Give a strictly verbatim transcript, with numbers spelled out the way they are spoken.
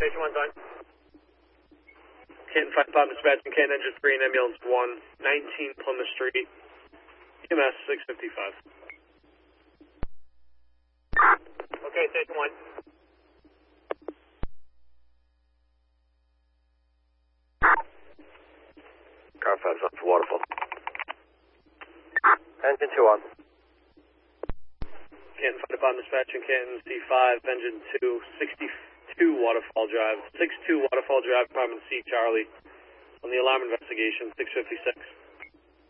Station one, done. Canton five five dispatching Canton engine three and ambulance one, nineteen Plymouth Street, E M S six fifty-five. Okay, Station one. Car five's up for waterfall. Engine two on. Canton five five dispatching Canton C five, engine two, sixty-two Waterfall Drive, six two Waterfall Drive, Department C, Charlie, on the alarm investigation, six fifty-six.